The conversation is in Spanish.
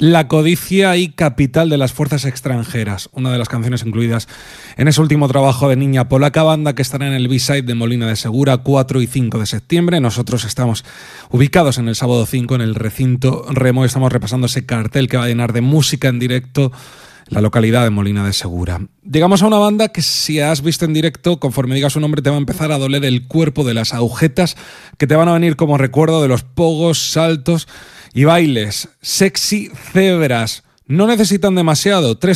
La codicia y capital de las fuerzas extranjeras, una de las canciones incluidas en ese último trabajo de Niña Polaca, banda que estará en el B-Side de Molina de Segura 4 y 5 de septiembre. Nosotros estamos ubicados en el sábado 5 en el recinto Remo y estamos repasando ese cartel que va a llenar de música en directo la localidad de Molina de Segura. Llegamos a una banda que si has visto en directo, conforme diga su nombre, te va a empezar a doler el cuerpo de las agujetas que te van a venir como recuerdo de los pogos, saltos y bailes. Sexy Zebras. No necesitan demasiado.